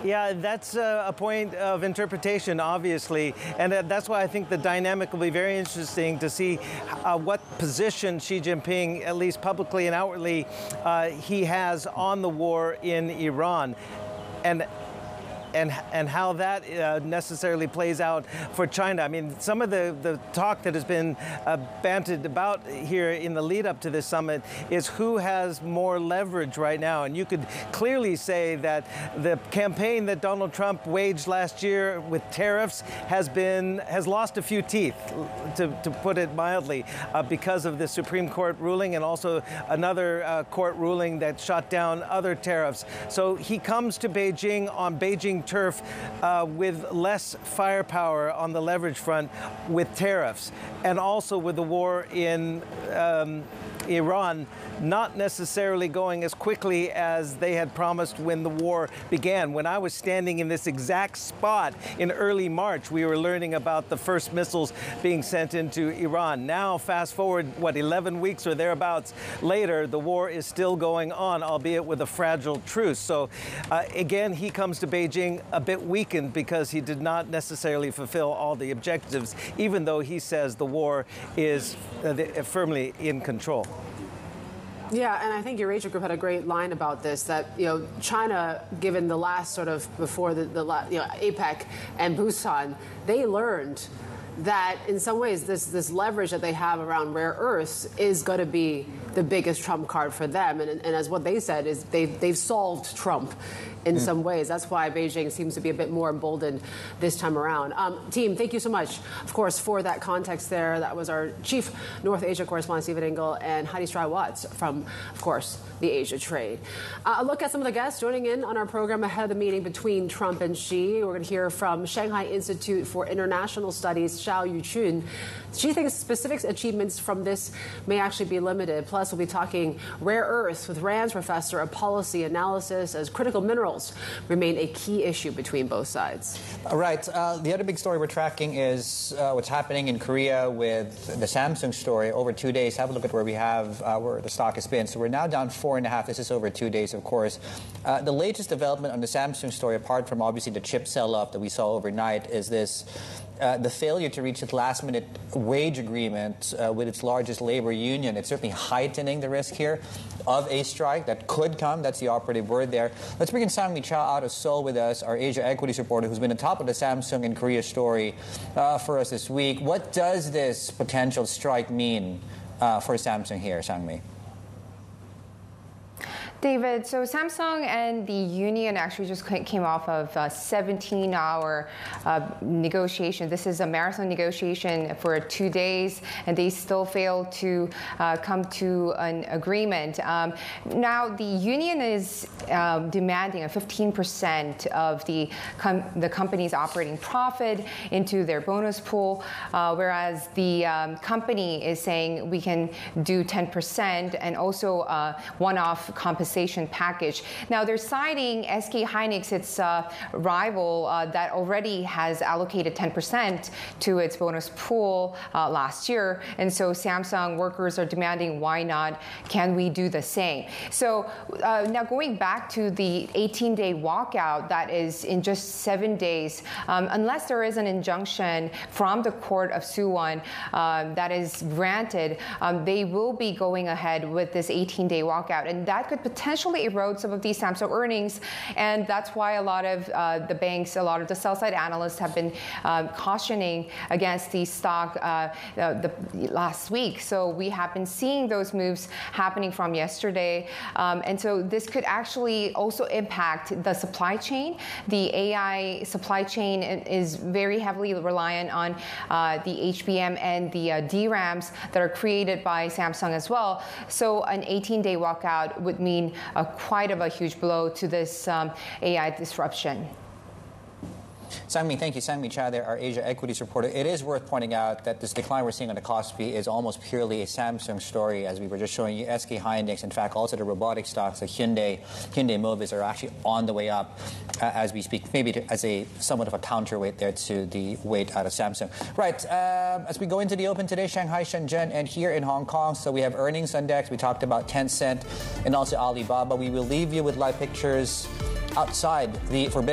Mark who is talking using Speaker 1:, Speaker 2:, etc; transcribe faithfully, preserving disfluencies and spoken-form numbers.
Speaker 1: Yeah, that's uh, a point of interpretation, obviously, and uh, that's why I think the dynamic will be very interesting to see uh, what position Xi Jinping, at least publicly and outwardly, uh, he has on the war in Iran. And And, and how that uh, necessarily plays out for China. I mean, some of the, the talk that has been uh, banted about here in the lead up to this summit is who has more leverage right now. And you could clearly say that the campaign that Donald Trump waged last year with tariffs has been has lost a few teeth, to, to put it mildly, uh, because of the Supreme Court ruling and also another uh, court ruling that shot down other tariffs. So he comes to Beijing on Beijing turf uh, with less firepower on the leverage front with tariffs, and also with the war in um, Iran not necessarily going as quickly as they had promised when the war began. When I was standing in this exact spot in early March, we were learning about the first missiles being sent into Iran. Now, fast forward, what, eleven weeks or thereabouts later, the war is still going on, albeit with a fragile truce. So, uh, again, he comes to Beijing a bit weakened because he did not necessarily fulfill all the objectives, even though he says the war is uh, firmly in control.
Speaker 2: Yeah, and I think Eurasia Group had a great line about this, that, you know, China, given the last sort of before the, the you know, APEC and Busan, they learned that in some ways this this leverage that they have around rare earths is going to be the biggest trump card for them. And, and as what they said is they've, they've solved Trump in mm. some ways. That's why Beijing seems to be a bit more emboldened this time around. Um, team, thank you so much, of course, for that context there. That was our chief North Asia correspondent, Stephen Ingle, and Heidi Strauss-Watts from, of course, the Asia Trade. Uh, a look at some of the guests joining in on our program ahead of the meeting between Trump and Xi. We're going to hear from Shanghai Institute for International Studies, Xiao Yuchun. She thinks specific achievements from this may actually be limited. Plus, we'll be talking rare earths with Rand's professor of policy analysis, as critical minerals remain a key issue between both sides.
Speaker 3: All right. Uh, the other big story we're tracking is uh, what's happening in Korea with the Samsung story. Over two days, have a look at where we have uh, where the stock has been. So we're now down four and a half. This is over two days, of course. Uh, the latest development on the Samsung story, apart from obviously the chip sell-off that we saw overnight, is this. Uh, the failure to reach its last-minute wage agreement uh, with its largest labor union. It's certainly heightening the risk here of a strike that could come. That's the operative word there. Let's bring in Sang-Mi Cha out of Seoul with us, our Asia equities reporter, who's been on top of the Samsung and Korea story uh, for us this week. What does this potential strike mean uh, for Samsung here, Sang-Mi?
Speaker 4: David, so Samsung and the union actually just came off of a seventeen hour uh, negotiation. This is a marathon negotiation for two days, and they still failed to uh, come to an agreement. Um, now, the union is um, demanding a fifteen percent of the, com the company's operating profit into their bonus pool, uh, whereas the um, company is saying we can do ten percent and also uh, one-off compensation package. Now, they're citing S K Hynix, its uh, rival, uh, that already has allocated ten percent to its bonus pool uh, last year. And so Samsung workers are demanding, why not? Can we do the same? So uh, now going back to the eighteen day walkout, that is in just seven days, um, unless there is an injunction from the court of Suwon uh, that is granted, um, they will be going ahead with this eighteen day walkout. And that could potentially potentially erode some of these Samsung earnings, and that's why a lot of uh, the banks, a lot of the sell-side analysts have been uh, cautioning against the stock uh, uh, the last week. So we have been seeing those moves happening from yesterday, um, and so this could actually also impact the supply chain. The A I supply chain is very heavily reliant on uh, the H B M and the uh, D RAMs that are created by Samsung as well. So an eighteen day walkout would mean a, quite of a huge blow to this um, A I disruption.
Speaker 3: Sang-Mi, thank you. Sang-Mi Cha there, our Asia equities reporter. It is worth pointing out that this decline we're seeing on the Kospi is almost purely a Samsung story, as we were just showing you. S K Hynix, in fact, also the robotic stocks like Hyundai, Hyundai Mobis are actually on the way up uh, as we speak, maybe to, as a somewhat of a counterweight there to the weight out of Samsung. Right, um, as we go into the open today, Shanghai, Shenzhen, and here in Hong Kong, so we have earnings index. We talked about Tencent and also Alibaba. We will leave you with live pictures outside the forbidden